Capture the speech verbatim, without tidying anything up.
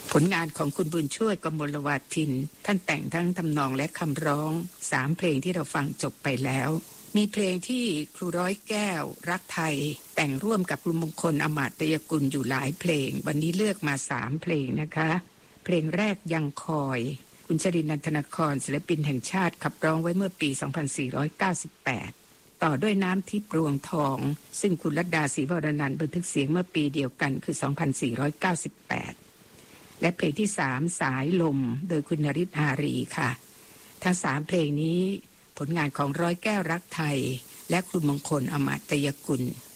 ผลงานของคุณบุญช่วยกมลวาทินท่านแต่งทั้งทำนองและคำร้องสามเพลงที่เราฟังจบไปแล้วมีเพลงที่ครูร้อยแก้วรักไทยแต่งร่วมกับคุณมงคลอมาตยกุลอยู่หลายเพลงวันนี้เลือกมาสามเพลงนะคะเพลงแรกยังคอยคุณชรินทร์ นันทนครศิลปินแห่งชาติขับร้องไว้เมื่อปีสองพันสี่ร้อยเก้าสิบแปดต่อด้วยน้ำทิพย์รวงทองซึ่งคุณลัดดาศรีวรนันท์บันทึกเสียงเมื่อปีเดียวกันคือสองพันสี่ร้อยเก้าสิบแปดและเพลงที่สามสายลมโดยคุณนฤทธิ์อารีค่ะทั้งสามเพลงนี้ผลงานของร้อยแก้วรักไทยและคุณมงคลอมาตยกุล